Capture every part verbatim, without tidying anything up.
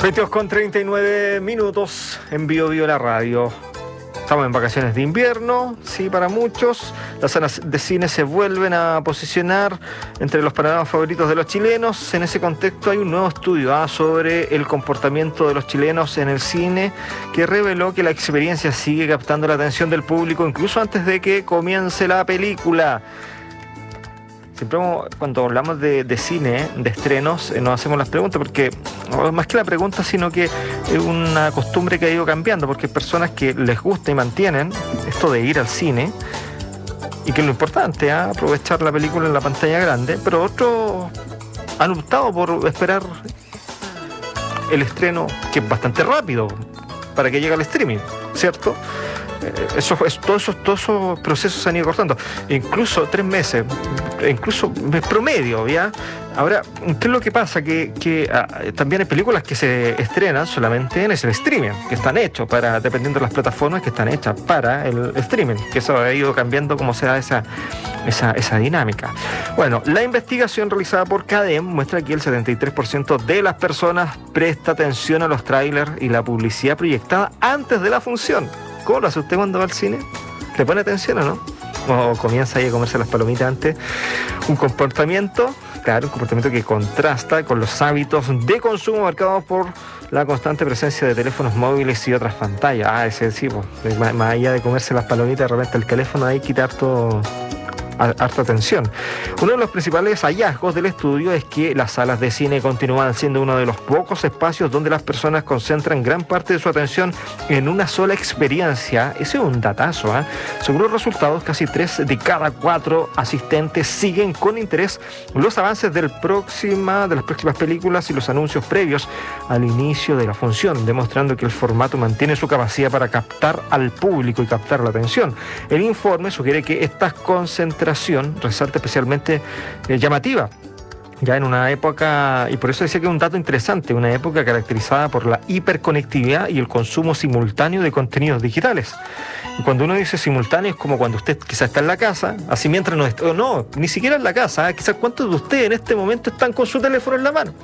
veintidós con treinta y nueve minutos en Bio Bio la radio. Estamos en vacaciones de invierno, sí, para muchos. Las salas de cine se vuelven a posicionar entre los panoramas favoritos de los chilenos. En ese contexto hay un nuevo estudio ¿ah? sobre el comportamiento de los chilenos en el cine que reveló que la experiencia sigue captando la atención del público incluso antes de que comience la película. Siempre cuando hablamos de, de cine, de estrenos, eh, nos hacemos las preguntas porque, más que la pregunta, sino que es una costumbre que ha ido cambiando, porque hay personas que les gusta y mantienen esto de ir al cine, y que es lo importante, ¿eh? aprovechar la película en la pantalla grande, pero otros han optado por esperar el estreno, que es bastante rápido, para que llegue al streaming, ¿cierto? Eso, eso, todos, esos, todos esos procesos se han ido cortando, incluso tres meses, incluso promedio, ¿ya? Ahora, ¿qué es lo que pasa? Que, que ah, también hay películas que se estrenan solamente en ese streaming, que están hechos para, dependiendo de las plataformas, que están hechas para el streaming, que eso ha ido cambiando como se da esa, esa, esa dinámica. Bueno, la investigación realizada por Cadem muestra que el setenta y tres por ciento de las personas presta atención a los trailers y la publicidad proyectada antes de la función. ¿Cómo lo hace usted cuando va al cine? ¿Le pone atención o no? O comienza ahí a comerse las palomitas antes. Un comportamiento, claro, un comportamiento que contrasta con los hábitos de consumo marcados por la constante presencia de teléfonos móviles y otras pantallas. Ah, ese sí, pues, más, más allá de comerse las palomitas, de repente el teléfono hay que quitar todo... harta atención. Uno de los principales hallazgos del estudio es que las salas de cine continúan siendo uno de los pocos espacios donde las personas concentran gran parte de su atención en una sola experiencia. Ese es un datazo, ¿eh? Según los resultados, casi tres de cada cuatro asistentes siguen con interés los avances del próxima, de las próximas películas y los anuncios previos al inicio de la función, demostrando que el formato mantiene su capacidad para captar al público y captar la atención. El informe sugiere que estas concentraciones resalta especialmente eh, llamativa, ya en una época, y por eso decía que es un dato interesante, una época caracterizada por la hiperconectividad y el consumo simultáneo de contenidos digitales. Y cuando uno dice simultáneo es como cuando usted quizás está en la casa, así mientras no está, o no, ni siquiera en la casa, ¿eh? Quizás cuántos de ustedes en este momento están con su teléfono en la mano.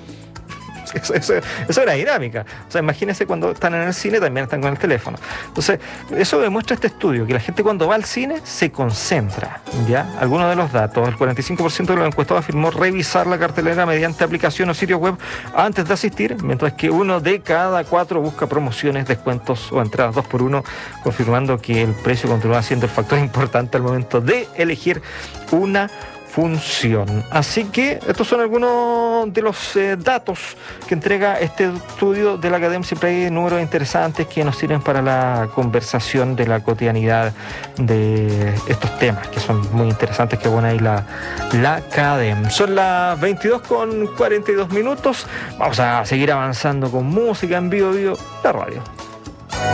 Eso, eso, eso es una dinámica. O sea, imagínense cuando están en el cine también están con el teléfono. Entonces, eso demuestra este estudio, que la gente cuando va al cine se concentra, ¿ya? Algunos de los datos, el cuarenta y cinco por ciento de los encuestados afirmó revisar la cartelera mediante aplicación o sitio web antes de asistir, mientras que uno de cada cuatro busca promociones, descuentos o entradas dos por uno, confirmando que el precio continúa siendo el factor importante al momento de elegir una función. Así que estos son algunos de los eh, datos que entrega este estudio de la Academia. Siempre hay números interesantes que nos sirven para la conversación de la cotidianidad de estos temas, que son muy interesantes, que pone ahí la, la Academia. Son las veintidós con cuarenta y dos minutos. Vamos a seguir avanzando con música en Bio Bio, la radio.